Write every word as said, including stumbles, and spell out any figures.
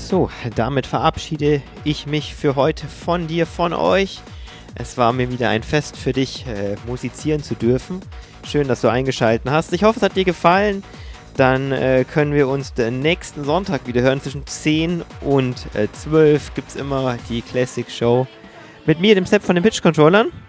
So, damit verabschiede ich mich für heute von dir, von euch. Es war mir wieder ein Fest für dich, äh, musizieren zu dürfen. Schön, dass du eingeschaltet hast. Ich hoffe, es hat dir gefallen. Dann äh, können wir uns den nächsten Sonntag wieder hören. Zwischen zehn und äh, zwölf gibt es immer die Classic Show mit mir, dem Sepp von den Pitch Controllern.